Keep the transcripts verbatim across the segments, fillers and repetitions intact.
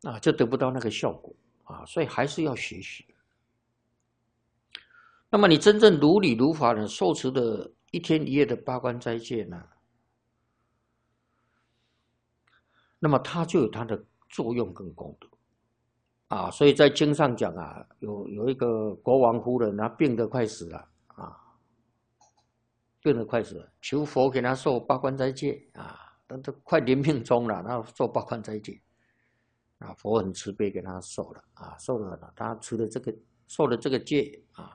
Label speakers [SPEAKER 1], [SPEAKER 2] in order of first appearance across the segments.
[SPEAKER 1] 啊，就得不到那个效果啊，所以还是要学习。那么你真正如理如法的受持的一天一夜的八关斋戒呢，那么它就有它的作用跟功德啊。所以在经上讲啊，有有一个国王夫人，他病得快死了啊，病得快死了，求佛给他受八关斋戒啊，但都快临命终了，然后受八关斋戒啊，佛很慈悲给他受了啊，受了他除了这个受了这个戒啊。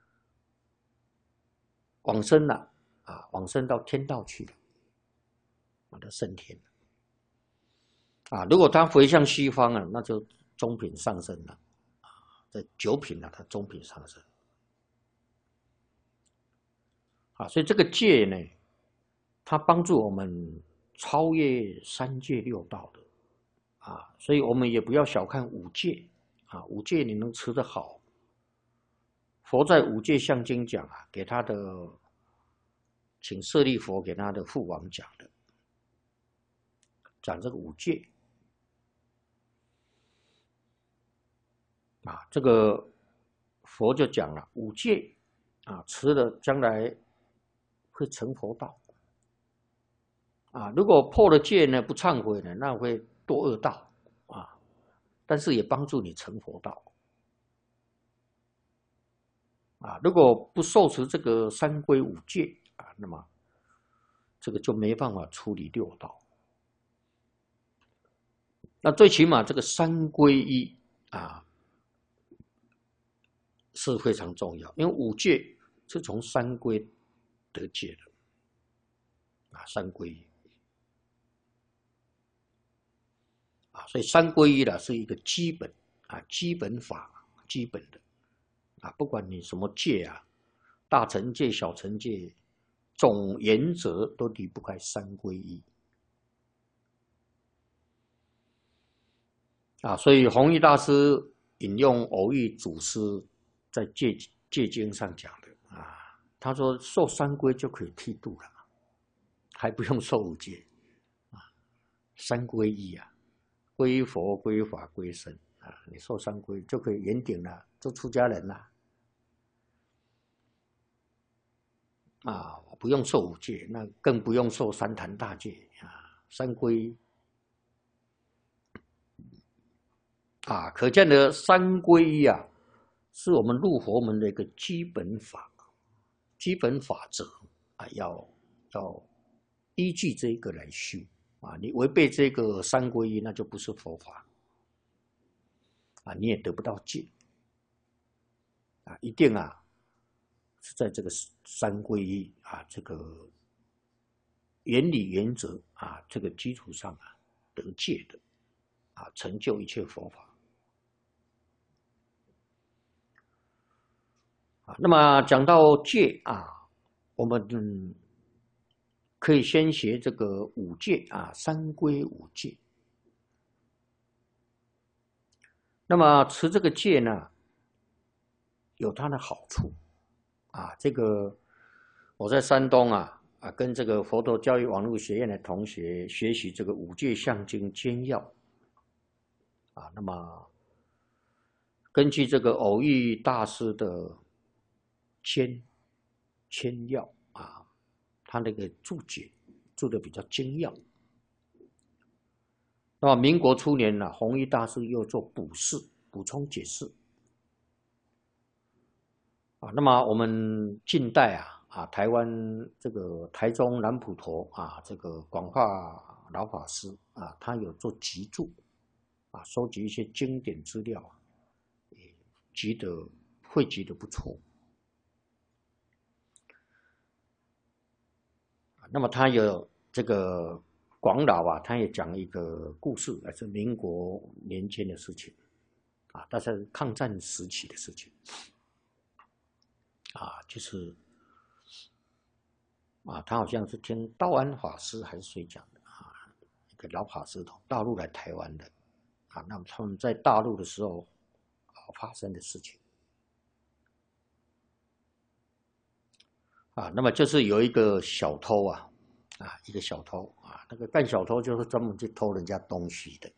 [SPEAKER 1] 往生了啊，往生到天道去了，把他升天了啊。如果他回向西方啊，那就中品上升了啊，在九品了，他中品上升啊。所以这个戒呢，它帮助我们超越三界六道的啊。所以我们也不要小看五戒啊，五戒你能持得好，佛在五戒相经讲啊，给他的。请舍利佛给他的父王讲的，讲这个五戒啊，这个佛就讲了五戒啊，持了将来会成佛道啊。如果破了戒呢，不忏悔呢，那会堕恶道啊。但是也帮助你成佛道啊。如果不受持这个三规五戒啊，那么这个就没办法处理六道。那最起码这个三归一啊是非常重要，因为五戒是从三归得戒的啊，三归一啊，所以三归一呢是一个基本啊，基本法，基本的啊，不管你什么戒啊，大乘戒、小乘戒，总原则都离不开三归一啊。所以弘一大师引用偶益祖师在戒戒经上讲的啊，他说受三归就可以剃度了，还不用受五戒啊，三归一啊，归佛、归法、归僧啊，你受三归就可以圆顶了，做出家人了。啊，不用受五戒，那更不用受三坛大戒啊，三归啊，可见的三归啊，是我们入佛门的一个基本法、基本法则啊，要要依据这个来修啊，你违背这个三归一，那就不是佛法啊，你也得不到戒啊，一定啊。是在这个三归一啊，这个原理原则啊，这个基础上啊得戒的啊，成就一切佛法啊。那么讲到戒啊，我们嗯可以先学这个五戒啊，三归五戒。那么持这个戒呢，有它的好处。啊，这个我在山东啊啊，跟这个佛陀教育网络学院的同学学习这个五戒相经简要啊，那么根据这个偶益大师的简简要啊，他那个注解注的比较精要。那么民国初年呢，弘一大师又做补释补充解释。啊，那么我们近代啊啊，台湾这个台中南普陀啊，这个广化老法师啊，他有做集注啊，收集一些经典资料，也集得汇集的不错。那么他有这个广老啊，他也讲一个故事，那是民国年间的事情啊，但是抗战时期的事情。啊，就是啊，他好像是听道安法师还是谁讲的啊？一个老法师从大陆来台湾的啊，那么他们在大陆的时候啊发生的事情啊，那么就是有一个小偷啊啊，一个小偷啊，那个干小偷就是专门去偷人家东西的